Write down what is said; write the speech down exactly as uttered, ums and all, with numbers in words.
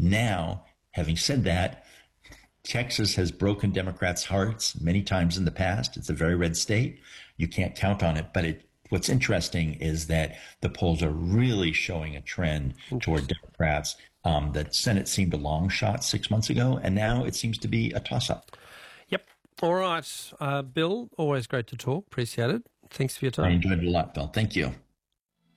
Now, having said that, Texas has broken Democrats' hearts many times in the past. It's a very red state. You can't count on it. But it, what's interesting is that the polls are really showing a trend toward Democrats. Um, the Senate seemed a long shot six months ago, and now it seems to be a toss-up. Yep. All right. Uh, Bill, always great to talk. Appreciate it. Thanks for your I time. enjoyed it a lot, Bill. Thank you.